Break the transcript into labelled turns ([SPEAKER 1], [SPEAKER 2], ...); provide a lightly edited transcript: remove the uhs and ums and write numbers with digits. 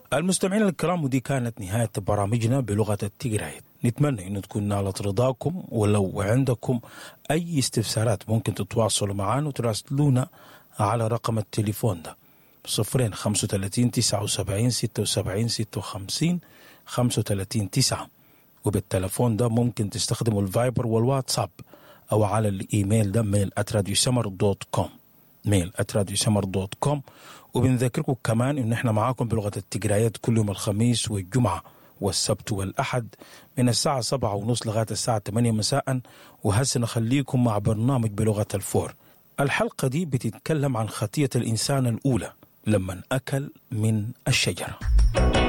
[SPEAKER 1] المستمعين الكرام، ودي كانت نهاية برامجنا بلغة التيغرايت. نتمنى أن تكون نالت رضاكم، ولو عندكم أي استفسارات ممكن تتواصلوا معنا وتراسلونا على رقم التليفون ده 35 79 76 56 35 9، وبالتليفون ده ممكن تستخدموا الفايبر والواتساب أو على الإيميل ده mail@radiosummer.com mail@radiosummer.com. وبنذكركم كمان إن إحنا معاكم بلغة التيغرايت كل يوم الخميس والجمعة والسبت والأحد من الساعة 7:30 لغاية الساعة 8 مساء. وهسه نخليكم مع برنامج بلغة الفور. الحلقة دي بتتكلم عن خطية الإنسان الأولى لما أكل من الشجرة.